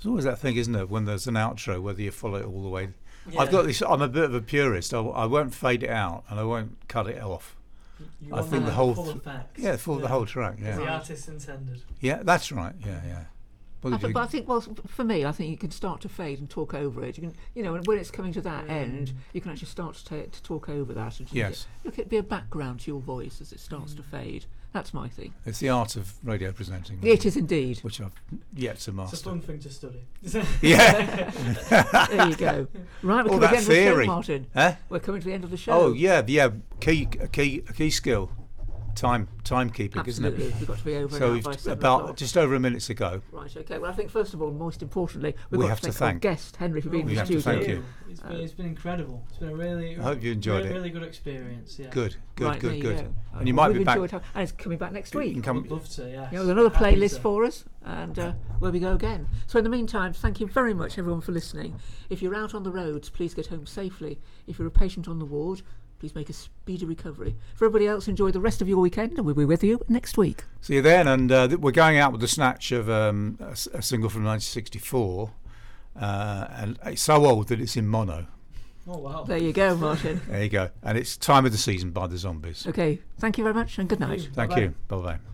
There's always that thing, isn't it, when there's an outro, whether you follow it all the way. Yeah. I've got this. I'm a bit of a purist. I won't fade it out, and I won't cut it off. You I want think that the whole full effect. the whole track. As Yeah, the artist intended. yeah, that's right. Yeah. But I think, well, for me, I think you can start to fade and talk over it. You can, when it's coming to that end, you can actually start to talk over that. And Yes. Look, it'd be a background to your voice as it starts to fade. That's my thing. It's the art of radio presenting. It is indeed. Which I've yet to master. It's a fun thing to study. Yeah. There you go. Right, we're All coming to the that end of the theory. show, Martin. Huh? We're coming to the end of the show. Oh yeah. Key skill, timekeeping, isn't Absolutely. it? We've got to be over So now we've by 7 about o'clock. just over a minute to go. Right, okay. Well, I think first of all, most importantly, we've We got have to to thank our thank- guest, Henry, for being We in the have to studio. thank you. It's been incredible. It's been a really, I hope you enjoyed it. really good experience. Yeah. Good. Right, there you go. And you might We've be back. enjoyed and it's coming back next You week. can I come. would love to. Yeah. With another Happy playlist to. for us, and where we go again. So in the meantime, thank you very much, everyone, for listening. If you're out on the roads, please get home safely. If you're a patient on the ward, please make a speedy recovery. For everybody else, enjoy the rest of your weekend, and we'll be with you next week. See you then, and we're going out with a snatch of a single from 1964, and it's so old that it's in mono. Oh wow. There you go, Martin. There you go, and it's Time of the Season by the Zombies. Okay, thank you very much, and good night. Thank Bye-bye. you. Bye bye.